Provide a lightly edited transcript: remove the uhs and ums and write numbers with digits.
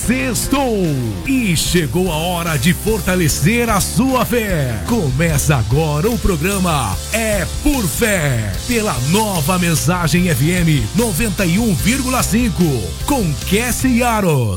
Sextou e chegou a hora de fortalecer a sua fé. Começa agora o programa É por Fé, pela Nova Mensagem FM 91,5 com Cassie Yaros.